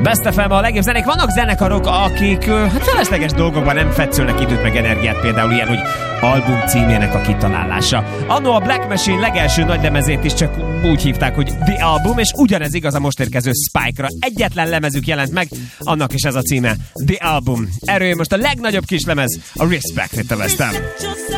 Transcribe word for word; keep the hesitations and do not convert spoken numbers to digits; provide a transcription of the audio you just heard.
Best ef em a legjobb zenék. Vannak zenekarok, akik hát felesleges dolgokban nem fetszölnek időt meg energiát, például ilyen, hogy album címének a kitalálása. Anno a Black Machine legelső nagy lemezét is csak úgy hívták, hogy The Album, és ugyanez igaz a most érkező Spike-ra. Egyetlen lemezük jelent meg, annak is ez a címe, The Album. Erről most a legnagyobb kis lemez, a Respect, itt a West Ham.